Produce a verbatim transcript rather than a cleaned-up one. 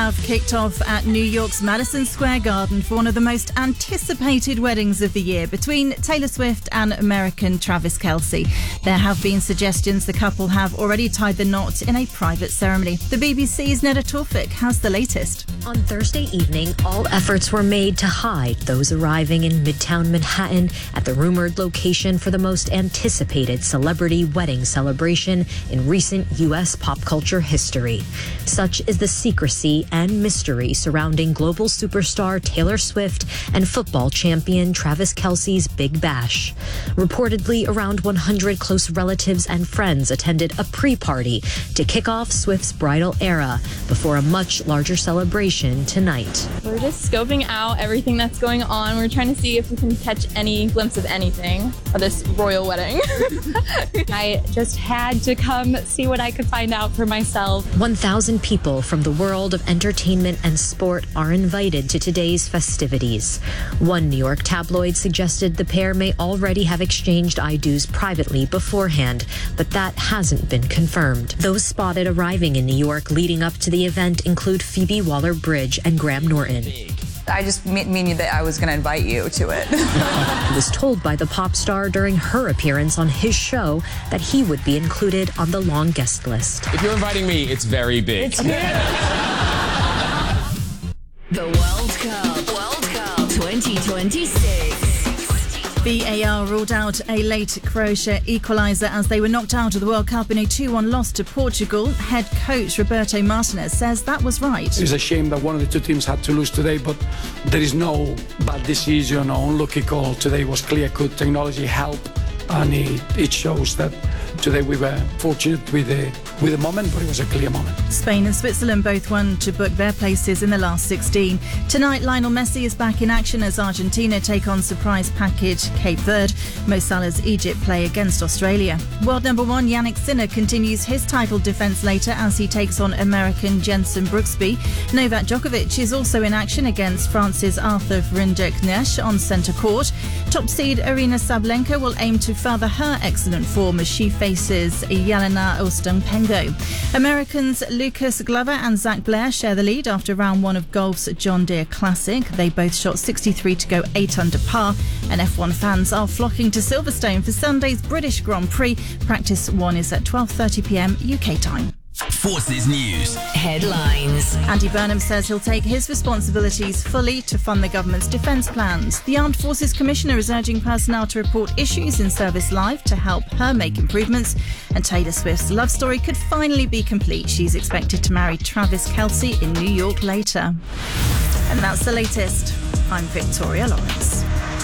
have kicked off at New York's Madison Square Garden for one of the most anticipated weddings of the year between Taylor Swift and American Travis Kelce. There have been suggestions the couple have already tied the knot in a private ceremony. The B B C's Neda Tawfik has the latest. On Thursday evening, all efforts were made to hide those arriving in Midtown Manhattan at the rumored location for the most anticipated celebrity wedding celebration in recent U S pop culture history. Such is the secrecy and mystery surrounding global superstar Taylor Swift and football champion Travis Kelce's Big Bash. Reportedly, around one hundred close relatives and friends attended a pre-party to kick off Swift's bridal era before a much larger celebration tonight. We're just scoping out everything that's going on. We're trying to see if we can catch any glimpse of anything of this royal wedding. I just had to come see what I could find out for myself. one thousand people from the world of entertainment and sport are invited to today's festivities. One New York tabloid suggested the pair may already have exchanged I do's privately beforehand, but that hasn't been confirmed. Those spotted arriving in New York leading up to the event include Phoebe Waller-Bridge and Graham Norton. I just mean that I was going to invite you to it. He was told by the pop star during her appearance on his show that he would be included on the long guest list. If you're inviting me, it's very big. It's the World Cup. World Cup twenty twenty-six. V A R ruled out a late Croatia equaliser as they were knocked out of the World Cup in a two one loss to Portugal. Head coach Roberto Martinez says that was right. It's a shame that one of the two teams had to lose today, but there is no bad decision or unlucky call. Today was clear-cut. Technology helped, and it, it shows that today we were fortunate with the with the moment, but it was a clear moment. Spain and Switzerland both won to book their places in the last sixteen. Tonight, Lionel Messi is back in action as Argentina take on surprise package Cape Verde. Mo Salah's Egypt play against Australia. World number one Yannick Sinner continues his title defence later as he takes on American Jenson Brooksby. Novak Djokovic is also in action against France's Arthur Rinderknecht on centre court. Top seed Aryna Sabalenka will aim to further her excellent form as she faces Jelena Ostapenko. Americans Lucas Glover and Zach Blair share the lead after round one of golf's John Deere Classic. They both shot sixty-three to go eight under par, and F one fans are flocking to Silverstone for Sunday's British Grand Prix. Practice one is at twelve thirty p m U K time. Forces News headlines. Andy Burnham says he'll take his responsibilities fully to fund the government's defence plans. The Armed Forces Commissioner is urging personnel to report issues in service live to help her make improvements. And Taylor Swift's love story could finally be complete. She's expected to marry Travis Kelce in New York later. And that's the latest. I'm Victoria Lawrence.